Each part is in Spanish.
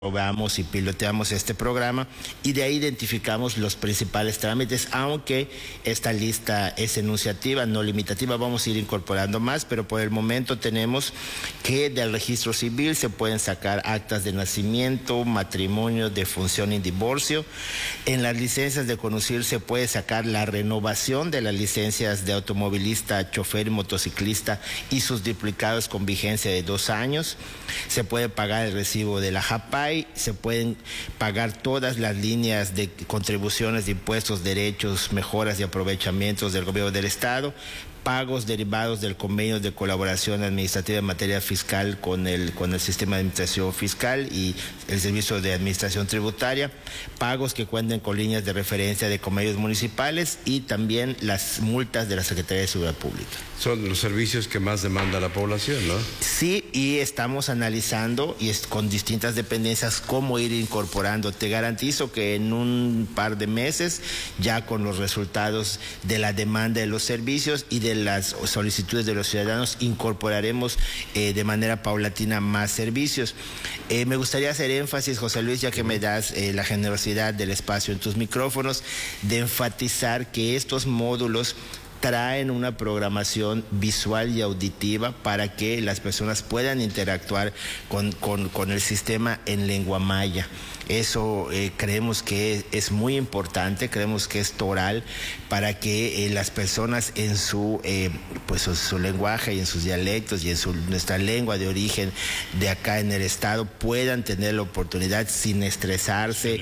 probamos y piloteamos este programa y de ahí identificamos los principales trámites, aunque esta lista es enunciativa, no limitativa, vamos a ir incorporando más, pero por el momento tenemos que del registro civil se pueden sacar actas de nacimiento, matrimonio, defunción y divorcio. En las licencias de conducir se puede sacar la renovación de las licencias de automovilista, chofer y motociclista y sus duplicados con vigencia de 2 años. Se puede pagar el recibo de la JAPAI, se pueden pagar todas las líneas de contribuciones de impuestos, derechos, mejoras y aprovechamientos del gobierno del Estado, pagos derivados del convenio de colaboración administrativa en materia fiscal con el sistema de administración fiscal y el servicio de administración tributaria, pagos que cuenten con líneas de referencia de convenios municipales y también las multas de la Secretaría de Seguridad Pública. Son los servicios que más demanda la población, ¿no? Sí, y estamos analizando con distintas dependencias cómo ir incorporando. Te garantizo que en un par de meses, ya con los resultados de la demanda de los servicios y de las solicitudes de los ciudadanos, incorporaremos de manera paulatina más servicios. Me gustaría hacer énfasis, José Luis, ya que me das la generosidad del espacio en tus micrófonos, de enfatizar que estos módulos traen una programación visual y auditiva para que las personas puedan interactuar con el sistema en lengua maya. Eso creemos que es muy importante, creemos que es toral para que las personas en su lenguaje y en sus dialectos y en nuestra lengua de origen de acá en el estado puedan tener la oportunidad sin estresarse,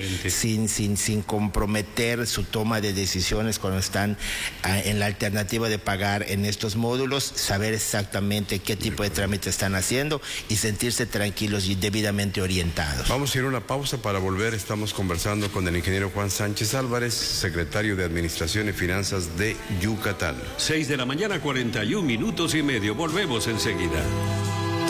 sin comprometer su toma de decisiones cuando están en la alternativa de pagar en estos módulos, saber exactamente qué tipo de trámite están haciendo y sentirse tranquilos y debidamente orientados. Vamos a ir a una pausa. Para volver, estamos conversando con el ingeniero Juan Sánchez Álvarez, secretario de Administración y Finanzas de Yucatán. 6 de la mañana, 41 minutos y medio. Volvemos enseguida.